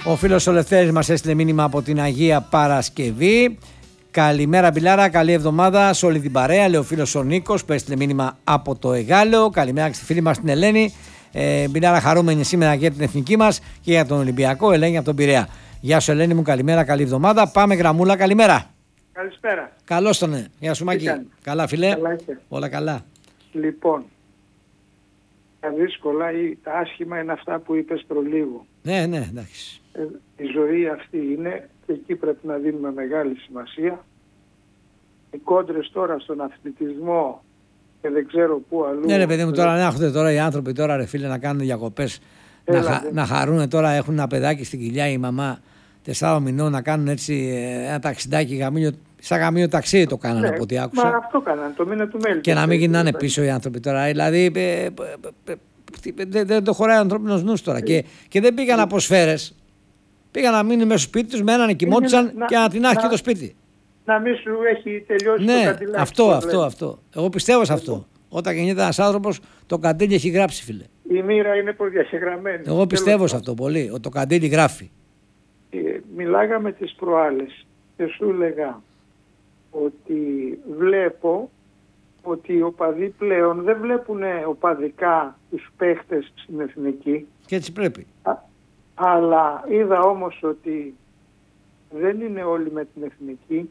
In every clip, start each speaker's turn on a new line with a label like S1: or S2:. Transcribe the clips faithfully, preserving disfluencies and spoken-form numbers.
S1: Ο φίλος ο Λευτέρης μας έστειλε μήνυμα από την Αγία Παρασκευή. Καλημέρα Μπιλάρα, καλή εβδομάδα σε όλη την παρέα. Λέει ο φίλος ο Νίκος που έστειλε μήνυμα από το Εγάλεο. Καλημέρα και στη φίλη μας την Ελένη. Ε, Μπιλάρα, χαρούμενη σήμερα για την εθνική μας και για τον Ολυμπιακό. Ελένη από τον Πειραιά. Γεια σου Ελένη μου, καλημέρα, καλή εβδομάδα. Πάμε γραμμούλα, καλημέρα.
S2: Καλησπέρα.
S1: Καλώς τον, ναι. Γεια σου Μάκη. Καλά φίλε.
S2: Καλά
S1: όλα καλά.
S2: Λοιπόν, τα δύσκολα ή τα άσχημα είναι αυτά που είπες προλίγου.
S1: Ναι, ναι, εντάξει.
S2: Ε, η ζωή αυτή είναι και εκεί πρέπει να δίνουμε μεγάλη σημασία. Οι κόντρες τώρα στον αθλητισμό και δεν ξέρω πού αλλού.
S1: Ναι ρε παιδί μου, τώρα να έρχονται τώρα οι άνθρωποι τώρα ρε φίλε να κάνουν διακοπές, να, χα, να χαρούν τώρα, έχουν ένα παιδάκι στην κοιλιά η μαμά τεσσάρων μηνών να κάνουν έτσι ένα ταξιδάκι γαμίλιο, σαν γαμίλιο ταξίδι το κάνανε, ναι, από ό,τι άκουσα.
S2: Μα αυτό κάνανε, το μήνα του μέλη.
S1: Και να μην γυρνάνε πίσω οι άνθρωποι τώρα, δηλαδή ε, ε, ε, ε, δεν, δεν το χωράει ο ανθρώπινος νους τώρα. Ε, και, και δεν πήγαν από σφαίρες, πήγαν να μείνουν μέσα στο σπίτι τους, μένανε, κοιμόντουσαν και να την άχει το σπίτι.
S2: Να μην σου έχει τελειώσει
S1: ναι,
S2: το καντιλάκι.
S1: Αυτό, αυτό, αυτό. Εγώ πιστεύω σε αυτό. Όταν γεννιέται ένας άνθρωπος, το καντήλι έχει γράψει, φίλε.
S2: Η μοίρα είναι προδιαγεγραμμένη.
S1: Εγώ πιστεύω σε αυτό πολύ, ότι το καντήλι γράφει.
S2: Ε, μιλάγαμε τις προάλλες και σου έλεγα ότι βλέπω ότι οι οπαδοί πλέον δεν βλέπουν οπαδικά τους παίχτες στην εθνική.
S1: Και έτσι πρέπει.
S2: Α, αλλά είδα όμως ότι δεν είναι όλοι με την εθνική.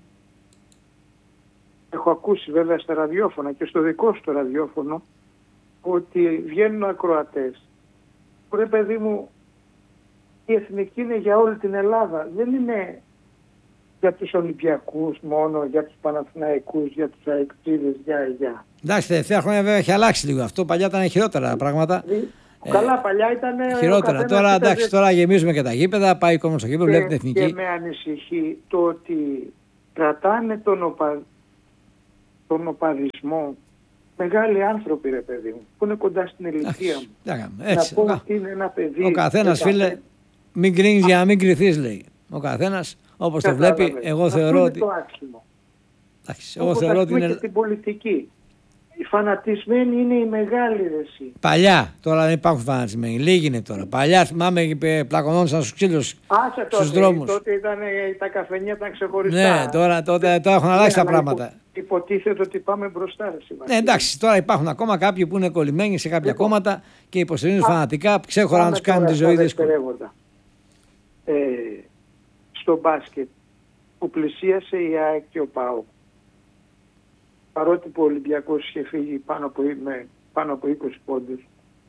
S2: Έχω ακούσει βέβαια στα ραδιόφωνα και στο δικό σου το ραδιόφωνο ότι βγαίνουν ακροατές. Ρε παιδί μου, η εθνική είναι για όλη την Ελλάδα. Δεν είναι για τους Ολυμπιακούς μόνο, για τους Παναθηναϊκούς, για τους αεξίδες, για για.
S1: Εντάξει, τελευταία χρόνια βέβαια έχει αλλάξει λίγο αυτό. Παλιά ήταν χειρότερα πράγματα.
S2: Καλά, παλιά ήταν
S1: χειρότερα. Τώρα εντάξει, τώρα γεμίζουμε και τα γήπεδα, πάει κόσμο στο γήπεδο, βλέπει την εθνική.
S2: Και με ανησυχεί το ότι κρατάνε τον, οπα... τον οπαδισμό μεγάλοι άνθρωποι, ρε παιδί μου, που είναι κοντά στην ηλικία μου.
S1: Έτσι,
S2: να πω ότι είναι ένα παιδί.
S1: Ο καθένας, φίλε, μην κρίνεις για να μην κρυθείς, λέει. Ο καθένας, όπως το βλέπει, εγώ θεωρώ ότι.
S2: Το άξιμο.
S1: Εντάξει, εγώ θεωρώ ότι είναι.
S2: Και στην πολιτική. Οι φανατισμένοι είναι οι μεγάλοι ρεσί.
S1: Παλιά, τώρα δεν υπάρχουν φανατισμένοι. Λίγοι είναι τώρα. Παλιά θυμάμαι πλακωνόντουσαν στους ξύλους στους δρόμους.
S2: Τότε ήταν, τα καφενεία ήταν ξεχωριστά.
S1: Ναι, τώρα, τότε, τώρα έχουν αλλάξει τα πράγματα.
S2: Υποτίθεται ότι πάμε μπροστά.
S1: Ναι, εντάξει, τώρα υπάρχουν ακόμα κάποιοι που είναι κολλημένοι σε κάποια λοιπόν, κόμματα και υποστηρίζουν φανατικά, ξέχωρα να τους κάνουν τη ζωή δύσκολη.
S2: Ε, στο μπάσκετ που πλησίασε η ΑΕΚ και ο ΠΑΟΚ, παρότι που ο Ολυμπιακός είχε φύγει πάνω από, με, πάνω από είκοσι πόντους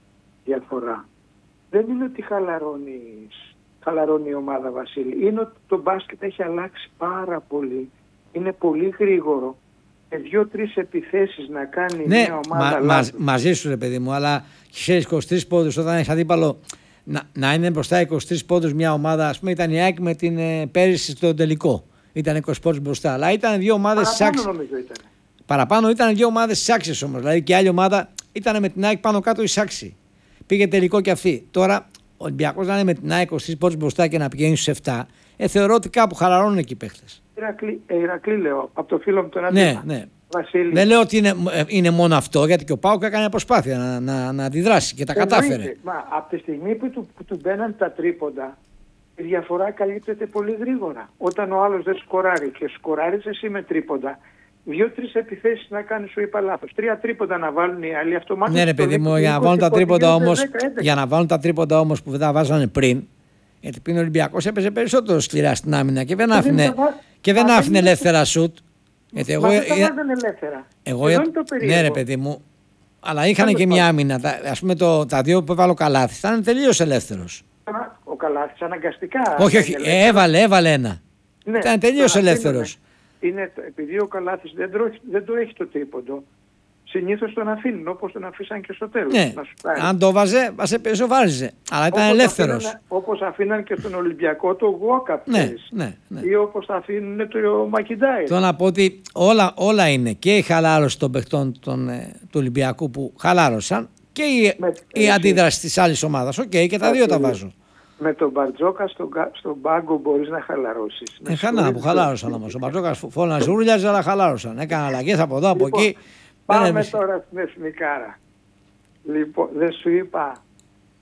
S2: διαφορά, δεν είναι ότι χαλαρώνει, χαλαρώνει η ομάδα, Βασίλη. Είναι ότι το μπάσκετ έχει αλλάξει πάρα πολύ. Είναι πολύ γρήγορο. Και δύο-τρεις επιθέσεις να κάνει
S1: ναι,
S2: μια ομάδα.
S1: Μα, μα, μαζί σου ρε παιδί μου, αλλά ξέρεις είκοσι τρεις πόντους όταν έχεις αντίπαλο να, να είναι μπροστά είκοσι τρεις πόντους μια ομάδα. Ας πούμε ήταν η ΑΕΚ με την ε, πέρυσι στο τελικό. Ήταν είκοσι πόντους μπροστά. Αλλά ήταν δύο ομάδες στις άξιες. Παραπάνω ήταν δύο ομάδες στις άξιες όμως. Δηλαδή και άλλη ομάδα ήταν με την ΑΕΚ πάνω κάτω εις άξιοι. Πήγε τελικό και αυτή. Τώρα ο Ολυμπιακός να είναι με την ΑΕΚ είκοσι τρεις πόντους μπροστά και να πηγαίνει στους επτά. Ε, θεωρώ ότι κάπου χαλαρώνουν εκεί οι παίχτες.
S2: Ηρακλή, ε, Ηρακλή λέω, από το φίλο μου τον
S1: ναι,
S2: Αντίμα.
S1: Ναι.
S2: Βασίλη.
S1: Δεν λέω ότι είναι, είναι μόνο αυτό, γιατί και ο ΠΑΟΚ έκανε προσπάθεια να, να, να αντιδράσει και τα
S2: Εννοείται.
S1: κατάφερε.
S2: Μα από τη στιγμή που του, που του μπαίναν τα τρίποντα, η διαφορά καλύπτεται πολύ γρήγορα. Όταν ο άλλος δεν σκοράρει και σκοράρεις εσύ με τρίποντα, δύο-τρεις επιθέσεις να κάνεις σου είπα λάθος. Τρία τρίποντα να βάλουν οι άλλοι αυτομάτως.
S1: Ναι ρε παιδί μου, για να βάλουν τα τρίποντα όμως, για να βάλουν τα τρίποντα όμως που δεν τα βάζανε πριν, γιατί πριν ο Ολυμπιακός έπαιζε περισσότερο σκληρά στην άμυνα και δεν άφηνε, και δεν άφηνε ελεύθερα σουτ. Γιατί εγώ,
S2: Μα δεν τα βάζανε ελεύθερα.
S1: Εγώ, Εδώ είναι το περίεργο. Ναι ρε παιδί μου, αλλά είχαν και μια άμυνα. Ας πούμε το, τα δύο που έβαλε ο Καλάθης ήταν τελείως ελεύθερος.
S2: Ο Καλάθης αναγκαστικά.
S1: Όχι, όχι, έβαλε, έβαλε ένα. Ναι, ήταν τελείως ελεύθερος.
S2: Είναι, επειδή ο Καλάθης δεν, δεν το έχει το τρίποντο, συνήθως τον αφήνουν όπως τον αφήσαν και στο τέλος.
S1: Ναι, να σου αν το βάζε, βάζε πεσοβάριζε, αλλά ήταν όπως ελεύθερος.
S2: Αφήναν, όπως αφήναν και στον Ολυμπιακό το Γουόκαπ.
S1: Ναι, ναι, ναι.
S2: Ή όπως θα αφήνουν το Μακιντάι.
S1: Θέλω να πω ότι όλα, όλα είναι και η χαλάρωση των παιχτών των, ε, του Ολυμπιακού που χαλάρωσαν και η, με, η αντίδραση της άλλης ομάδας. Οκ, okay, και τα δύο τα βάζω.
S2: Με τον Μπαρτζόκα στον, στον πάγκο μπορείς να χαλαρώσεις.
S1: Ε, χανά που χαλάρωσαν όμως. Ο Μπαρτζόκας φώναζε ούρλιαζε, αλλά χαλάρωσαν. Έκαναν αλλαγές από εδώ, από εκεί.
S2: Πάμε τώρα στην εθνικάρα. Λοιπόν, δεν σου είπα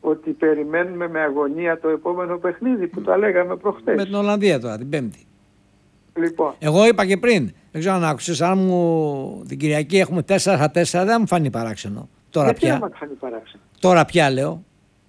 S2: ότι περιμένουμε με αγωνία το επόμενο παιχνίδι που τα λέγαμε προχτές.
S1: Με την Ολλανδία τώρα, την Πέμπτη.
S2: Λοιπόν.
S1: Εγώ είπα και πριν, δεν ξέρω αν άκουσες, αν μου την Κυριακή έχουμε τέσσερα στα τέσσερα, δεν μου φανεί παράξενο. Τώρα
S2: Γιατί
S1: πια.
S2: να μας φανεί παράξενο.
S1: Τώρα πια λέω.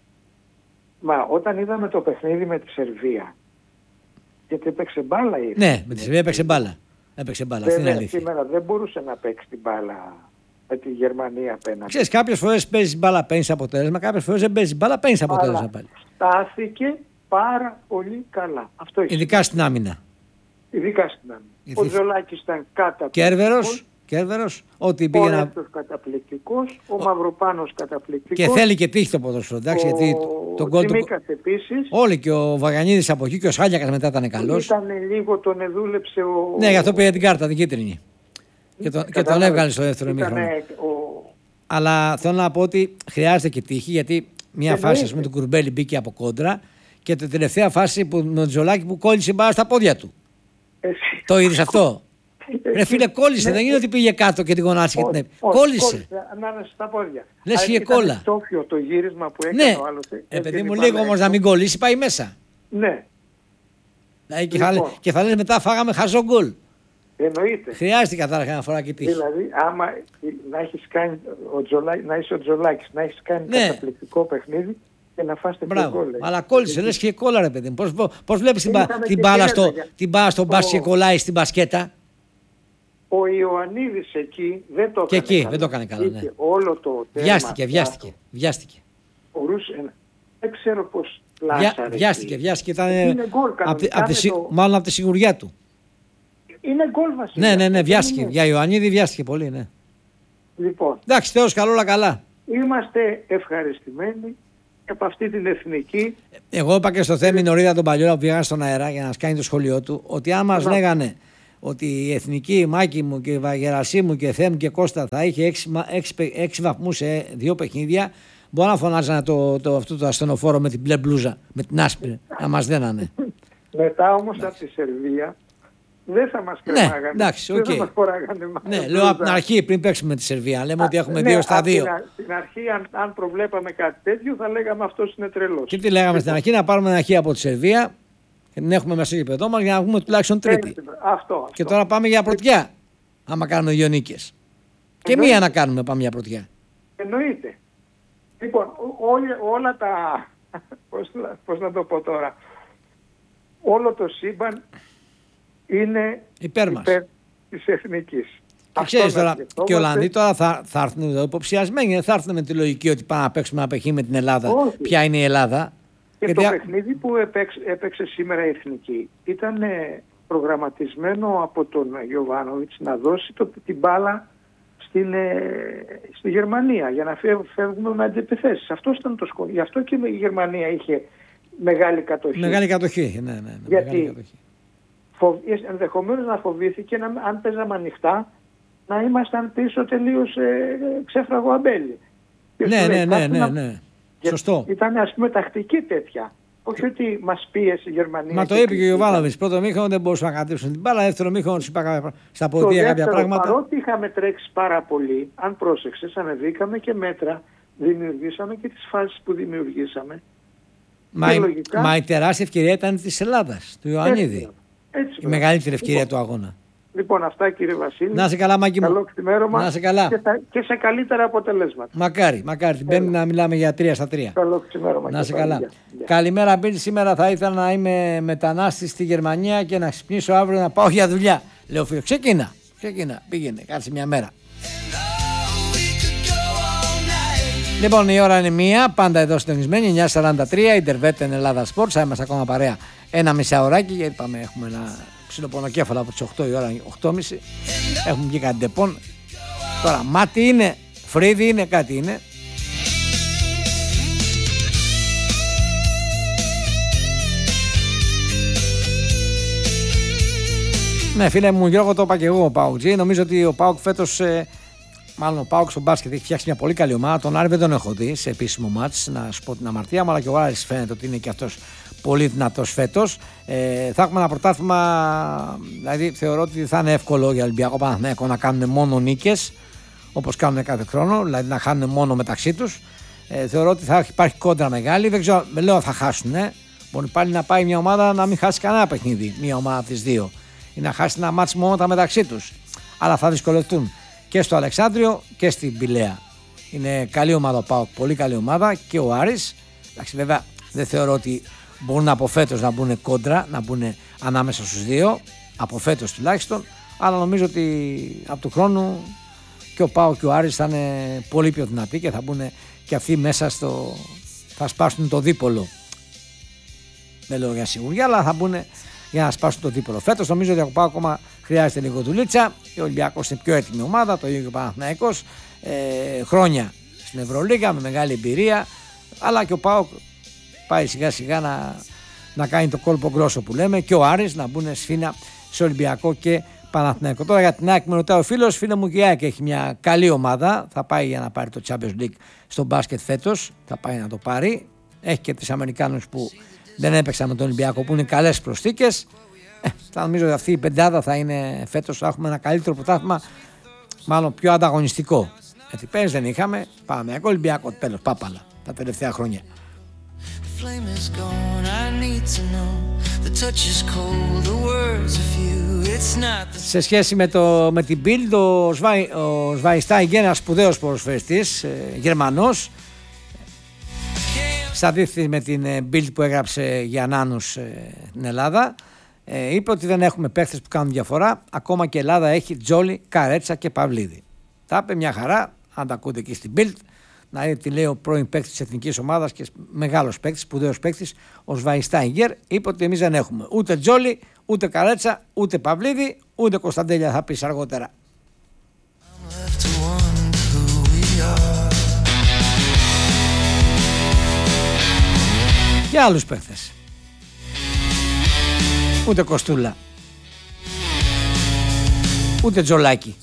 S2: Μα όταν είδαμε το παιχνίδι με τη Σερβία, γιατί έπαιξε μπάλα η
S1: Ναι, με τη Σερβία έπαιξε μπάλα. Έπαιξε μπάλα, αυτή είναι
S2: Βέβαια,
S1: αλήθεια.
S2: σήμερα δεν μπορούσε να παίξει την μπάλα με τη Γερμανία απέναντι.
S1: Ξέρεις, κάποιες φορές παίζεις μπάλα, παίρνεις αποτέλεσμα, κάποιες φορές δεν παίζεις μπάλα, παίρνεις αποτέλεσμα πάλι.
S2: Στάθηκε πάρα πολύ καλά. Αυτό έχει.
S1: Ειδικά στην άμυνα.
S2: Ειδικά στην άμυνα. Ο Τζολάκης ήταν καταπληκτικός.
S1: Κέρβερος, Κέρβερος, ό,τι πήγε να...
S2: Ο Ρέκτος καταπληκτικός, ο, ο Μαυροπάνος καταπληκτικός.
S1: Και θέλει και τύχη το ποδόσφαιρο, εντάξει,
S2: ο...
S1: γιατί τον γκολ του...
S2: επίσης.
S1: Όλοι, και ο Βαγανίδης από εκεί και ο Σάλιακας μετά ήταν καλός.
S2: Ήταν λίγο, τον εδούλεψε ο...
S1: Ναι, γι' αυτό πήρε την κάρτα, την κίτρινη. Και, το, και τον έβγαλε στο δεύτερο ημίχρονο.
S2: Ο...
S1: Αλλά θέλω να πω ότι χρειάζεται και τύχη, γιατί μια φάση, ας πούμε, του Κουρμπέλη μπήκε από κόντρα και την τελευταία φάση που, με τον Τζολάκη που κόλλησε μπάλα στα πόδια του.
S2: Εσύ.
S1: Το είδες αυτό? Ρε φίλε, κόλλησε,
S2: Ναι.
S1: δεν είναι ότι πήγε κάτω και την γονάτισε και την έπαιξε. Κόλλησε.
S2: Ανάμεσα στα πόδια.
S1: Λες είχε κόλλα.
S2: Στόφιο το γύρισμα που έκανε
S1: Ναι,
S2: ο άλλος.
S1: ε, παιδί μου, λίγο όμως να μην κολλήσει, πάει μέσα.
S2: Ναι,
S1: Δηλαδή, και,
S2: Λοιπόν.
S1: θα, και θα λες μετά φάγαμε χαζό γκολ.
S2: εννοείται.
S1: Χρειάζεται καταρχά να φορά και τύχη.
S2: Δηλαδή, άμα να, έχεις κάνει ο Τζολάκης, να είσαι ο Τζολάκης, να έχεις κάνει
S1: Ναι.
S2: καταπληκτικό παιχνίδι και να φας τέτοιο
S1: Μπράβο.
S2: γκολ.
S1: Αλλά κόλλησε, λες και κόλλα, ρε παιδί μου. Πώς, πώς, πώς βλέπεις την,
S2: Δεν
S1: μπα-
S2: είχαμε
S1: την
S2: και
S1: μπάλα
S2: χέρια,
S1: στο,
S2: για-
S1: την μπάλα στο μπάσκετ και
S2: Ο-
S1: κολλάει στην μπασκέτα.
S2: Ο Ιωαννίδης εκεί δεν το
S1: Και
S2: έκανε
S1: εκεί
S2: καλά.
S1: δεν το έκανε καλά, ναι.
S2: Είχε όλο το τέρμα
S1: Βιάστηκε,
S2: πιάτο.
S1: βιάστηκε. βιάστηκε.
S2: Μπορούσε να- Δεν ξέρω πώς
S1: Βιά,
S2: πλάσαρε.
S1: βιάστηκε,
S2: εκεί.
S1: βιάστηκε. Ήταν,
S2: Είναι γκολ
S1: απ' τη-
S2: κανονικά
S1: απ' τη
S2: με
S1: σι-
S2: το-
S1: μάλλον από τη σιγουριά του.
S2: Είναι γκολ βασίλειο.
S1: Ναι, ναι, ναι,
S2: Δεν
S1: βιάστηκε.
S2: είναι.
S1: Για Ιωαννίδη βιάστηκε πολύ, ναι.
S2: Λοιπόν,
S1: Εντάξει, Θεός καλό, όλα καλά.
S2: είμαστε ευχαριστημένοι από αυτή την εθνική.
S1: Εγώ είπα και στο Θέμη Νωρίδα τον Παλιόρα που πήγα στον αέρα για να σκάνει το σχολείο του ότι αν μας
S2: Να.
S1: λέγανε ότι η εθνική η Μάκη μου και η Βαγερασί μου και Θέμη και Κώστα θα είχε έξι, μα- έξι, παι- έξι βαθμούς σε δύο παιχνίδια, μπορεί να φωνάζανε το, το, αυτό το ασθενοφόρο με την μπλε μπλούζα, με την άσπρη, να μας δένανε.
S2: Μετά όμως από τη Σερβία δεν θα μας
S1: Ναι,
S2: κρεμάγανε.
S1: εντάξει,
S2: δεν
S1: οκ.
S2: θα μας φοράγανε
S1: Ναι,
S2: μαύρη
S1: λέω από την
S2: μπλούζα.
S1: αρχή πριν παίξουμε με τη Σερβία. Λέμε ότι έχουμε
S2: Ναι,
S1: δύο στα
S2: απ'
S1: δύο.
S2: Την, α- στην αρχή αν, αν προβλέπαμε κάτι τέτοιο θα λέγαμε αυτός είναι τρελός.
S1: Και τι λέγαμε στην αρχή, να πάρουμε ένα χ από τη Σερβία και την έχουμε μέσα στο γήπεδό μας για να βγούμε τουλάχιστον τρίτη.
S2: Έτσι, Αυτό, αυτό.
S1: Και τώρα πάμε για πρωτιά. Άμα κάνουμε δύο νίκες. Και
S2: Εννοείται.
S1: μία να κάνουμε, πάμε για πρωτιά.
S2: Εννοείται. Λοιπόν, ό- όλοι- όλα τα... Πώς, να- πώς να το πω τώρα. Όλο το σύμπαν είναι
S1: Υπέρ μας.
S2: υπέρ της εθνικής.
S1: Και
S2: Αυτό
S1: ξέρεις
S2: να
S1: τώρα,
S2: σκεφτόμαστε.
S1: και οι Ολλανδοί τώρα θα, θα έρθουν εδώ υποψιασμένοι. Δεν θα έρθουν με τη λογική ότι πάμε να παίξουμε ένα παιχνίδι με την Ελλάδα.
S2: Όχι.
S1: Ποια είναι η Ελλάδα.
S2: Και
S1: Γιατί
S2: το
S1: α-
S2: παιχνίδι που έπαιξε, έπαιξε σήμερα η Εθνική ήταν ε, προγραμματισμένο από τον Γιωβάνοβιτς να δώσει το, την μπάλα στην, ε, στη Γερμανία για να φεύ- φεύγουμε με αντιπιθέσεις. Αυτό ήταν το σκοπό. Γι' αυτό και η Γερμανία είχε μεγάλη κατοχή.
S1: Μεγάλη κατοχή. Ναι, ναι, ναι,
S2: Γιατί?
S1: μεγάλη κατοχή.
S2: Φοβ... ενδεχομένως να φοβήθηκε να, αν παίζαμε ανοιχτά να ήμασταν πίσω τελείως ε, ξέφραγο αμπέλι. Και
S1: Ναι,
S2: σου λέει,
S1: ναι, ναι,
S2: «Κάτσε
S1: ναι,
S2: να-
S1: ναι.
S2: για-
S1: Σωστό.
S2: Ήταν ας πούμε τακτική τέτοια. Όχι ότι μας πίεσε η Γερμανία.
S1: Μα το είπε και ο Ιωβάνοβιτς. Πρώτο μήχρονο δεν μπορούσαν να κατέβουν την μπάλα. Δεύτερο μήχρονο τους είπα κάποια- στα
S2: Το
S1: ποδητήρια κάποια
S2: δεύτερο,
S1: πράγματα.
S2: παρότι είχαμε τρέξει πάρα πολύ, αν πρόσεξες, ανεβήκαμε και μέτρα, δημιουργήσαμε και τις φάσεις που δημιουργήσαμε.
S1: Μα,
S2: και
S1: η,
S2: λογικά-
S1: μα η τεράστια ευκαιρία ήταν της Ελλάδας, του Ιωαννίδη.
S2: Έτσι, έτσι,
S1: Η
S2: μπράβο.
S1: μεγαλύτερη ευκαιρία
S2: Λοιπόν,
S1: του αγώνα.
S2: Λοιπόν, αυτά κύριε Βασίλη.
S1: Να σε καλά, Μάκη μου.
S2: Καλό ξημέρωμα
S1: Να σε καλά.
S2: Και, θα- και σε καλύτερα αποτελέσματα.
S1: Μακάρι, μακάρι. Την Πέμπτη να μιλάμε για τρία στα τρία.
S2: Καλό ξημέρωμα.
S1: Να
S2: και
S1: σε
S2: πάλι.
S1: καλά.
S2: Γεια. Γεια.
S1: Καλημέρα, Μπίλ. Σήμερα θα ήθελα να είμαι μετανάστη στη Γερμανία και να ξυπνήσω αύριο να πάω για δουλειά. Λέω φίλο, ξεκίνα. Ξεκίνα. Πήγαινε, κάτσε μια μέρα. Λοιπόν, η ώρα είναι μία, πάντα εδώ συντονισμένη, εννιά σαράντα τρία, Ιντερβέτεν Ελλάδα Sports. Θα είμαστε ακόμα παρέα ένα μισάωράκι, γιατί πάμε, έχουμε ένα ξυλοπονοκέφαλο από τις οκτώ η ώρα, οκτώ και μισή. Έχουμε βγει κάτι ντεπών. Τώρα, μάτι είναι, φρύδι είναι, κάτι είναι. Ναι, φίλε μου, Γιώργο, το είπα και εγώ ο Πάουκ. Νομίζω ότι ο Πάουκ φέτος, ε, μάλλον ο Πάουκ στο μπάσκετ έχει φτιάξει μια πολύ καλή ομάδα. Τον Άρη δεν τον έχω δει σε επίσημο μάτς, να σου πω την αμαρτία μου, αλλά και ο Άρης φαίνεται ότι είναι και αυτός πολύ δυνατός φέτος. Ε, θα έχουμε ένα πρωτάθλημα, δηλαδή θεωρώ ότι θα είναι εύκολο για Ολυμπιακό Παναθηναϊκό να κάνουν μόνο νίκες, όπως κάνουν κάθε χρόνο, δηλαδή να χάνουν μόνο μεταξύ τους. Ε, θεωρώ ότι θα υπάρχει κόντρα μεγάλη. Δεν ξέρω, με λέω θα χάσουν. Ε. Μπορεί πάλι να πάει μια ομάδα να μην χάσει κανένα παιχνίδι, μια ομάδα από τις δύο, ή να χάσει ένα μάτς μόνο μεταξύ τους. Αλλά θα δυσκολευτούν και στο Αλεξάνδριο και στην Πηλαία. Είναι καλή ομάδα ο ΠΑΟΚ, πολύ καλή ομάδα, και ο Άρης. Εντάξει, βέβαια δεν θεωρώ ότι μπορούν από φέτος να μπουν κόντρα, να μπουν ανάμεσα στους δύο, από φέτος τουλάχιστον. Αλλά νομίζω ότι από του χρόνου και ο ΠΑΟΚ και ο Άρης θα είναι πολύ πιο δυνατοί και θα μπουν και αυτοί μέσα στο. Θα σπάσουν το δίπολο. Δεν λέω για σιγουριά, αλλά θα μπουν για να σπάσουν το δίπολο. Φέτος νομίζω ότι ο ΠΑΟΚ ακόμα χρειάζεται λίγο δουλίτσα. Ο Ολυμπιακός είναι πιο έτοιμη ομάδα, το ίδιο και ο Παναθηναϊκός. Ε, χρόνια στην Ευρωλίγα με μεγάλη εμπειρία. Αλλά και ο ΠΑΟΚ πάει σιγά σιγά να, να κάνει το κόλπο γκρόσο που λέμε, και ο Άρης να μπουν σφίνα σε Ολυμπιακό και Παναθηναϊκό. Τώρα για την ΑΕΚ με ρωτάει ο φίλος, φίλε μου, και η ΑΕΚ έχει μια καλή ομάδα. Θα πάει για να πάρει το Champions League στο μπάσκετ φέτος. Θα πάει να το πάρει. Έχει και τις Αμερικάνους που δεν έπαιξαν με τον Ολυμπιακό, που είναι καλές προσθήκες. Ε, θα νομίζω ότι αυτή η πεντάδα θα είναι φέτος. Θα έχουμε ένα καλύτερο πρωτάθλημα, μάλλον πιο ανταγωνιστικό. Γιατί πέρυσι δεν είχαμε. Πάμε για Ολυμπιακό, τέλος, πάπαλα τα τελευταία χρόνια. Σε σχέση με, το, με την Bild, ο, Σβάι, ο Σβάινστάιγκερ, ένας σπουδαίος ποδοσφαιριστής, ε, Γερμανός, σε αντίθεση με την Bild που έγραψε για Νάνους ε, στην Ελλάδα, ε, είπε ότι δεν έχουμε παίχτες που κάνουν διαφορά. Ακόμα και η Ελλάδα έχει Τζόλι, Καρέτσα και Παυλίδη. Τα είπε μια χαρά, αν τα ακούτε εκεί στην Bild. Να δείτε τι λέει ο πρώην παίκτης της εθνικής ομάδας και μεγάλος παίκτης, σπουδαίος παίκτης, ο Σβάινστάιγκερ. Είπε ότι εμείς δεν έχουμε ούτε Τζόλι, ούτε Καρέτσα, ούτε Παυλίδη, ούτε Κωνσταντέλια, θα πεις αργότερα. Και άλλους παίκτες. Ούτε Κοστούλα, ούτε Τζολάκη.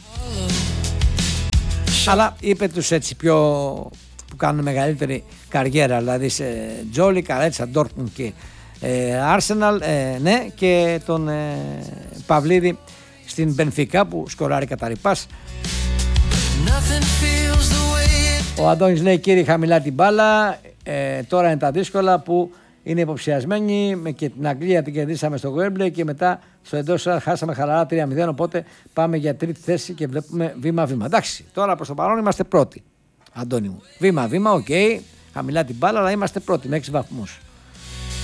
S1: Αλλά είπε τους έτσι πιο που κάνουν μεγαλύτερη καριέρα, δηλαδή σε Τζόλι, Καρέτσα, Ντόρτμουντ και Άρσεναλ, ε, ναι, και τον ε, Παυλίδη στην Μπενφίκα που σκοράρει κατά ρηπάς. Ο Αντώνης λέει, κύριε, χαμηλά την μπάλα, ε, τώρα είναι τα δύσκολα που είναι υποψιασμένοι, με και την Αγγλία την κερδίσαμε στο Γουέμπλεϊ και μετά στο εντός χάσαμε χαλαρά τρία μηδέν, οπότε πάμε για τρίτη θέση και βλέπουμε βήμα-βήμα. Εντάξει, τώρα προς το παρόν είμαστε πρώτοι, Αντώνη μου. Βήμα-βήμα, οκ, okay, χαμηλά την μπάλα, αλλά είμαστε πρώτοι με έξι βαθμούς.